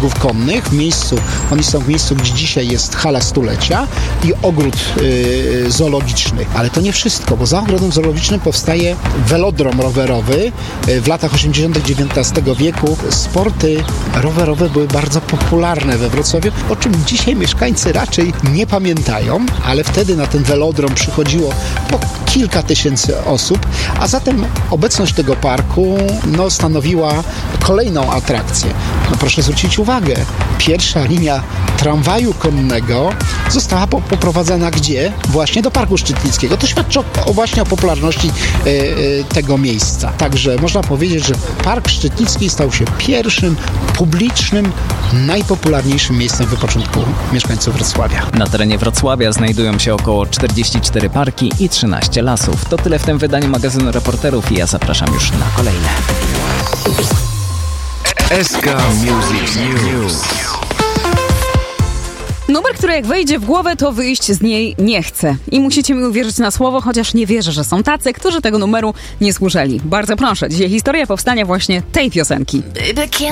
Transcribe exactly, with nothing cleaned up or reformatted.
biegów konnych, w miejscu, oni są w miejscu, gdzie dzisiaj jest hala stulecia i ogród yy, zoologiczny. Ale to nie wszystko, bo za ogrodem zoologicznym powstaje velodrom rowerowy. Yy, w latach osiemdziesiątych dziewiętnastego wieku sporty rowerowe były bardzo popularne we Wrocławiu, o czym dzisiaj mieszkańcy raczej nie pamiętają, ale wtedy na ten velodrom przychodziło po kilka tysięcy osób, a zatem obecność tego parku no, stanowiła kolejną atrakcję. No, proszę zwrócić uwagę, pierwsza linia tramwaju konnego została po- poprowadzona gdzie? Właśnie do Parku Szczytnickiego. To świadczy o, o właśnie o popularności e, e, tego miejsca. Także można powiedzieć, że Park Szczytnicki stał się pierwszym publicznym, najpopularniejszym miejscem wypoczynku mieszkańców Wrocławia. Na terenie Wrocławia znajdują się około czterdzieści cztery parki i trzynaście lasów. To tyle w tym wydaniu magazynu Reporterów i ja zapraszam już na kolejne. S K Music News. Numer, który jak wejdzie w głowę, to wyjść z niej nie chce. I musicie mi uwierzyć na słowo, chociaż nie wierzę, że są tacy, którzy tego numeru nie słyszeli. Bardzo proszę, dzisiaj historia powstania właśnie tej piosenki. Baby,